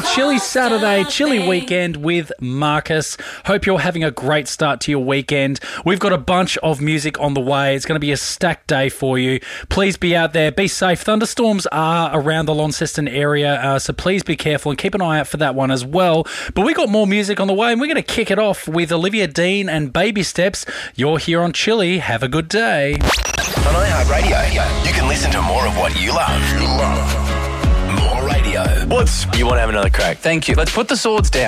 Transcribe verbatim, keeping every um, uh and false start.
Chilly Saturday, Chilly Weekend with Marcus. Hope you're having a great start to your weekend. We've got a bunch of music on the way. It's going to be a stacked day for you. Please be out there. Be safe. Thunderstorms are around the Launceston area, uh, so please be careful and keep an eye out for that one as well. But we got more music on the way, and we're going to kick it off with Olivia Dean and Baby Steps. You're here on Chilly. Have a good day. On iHeartRadio, you can listen to more of what you love. You love. More radio. What's... You want to have another crack? Thank you. Let's put the swords down.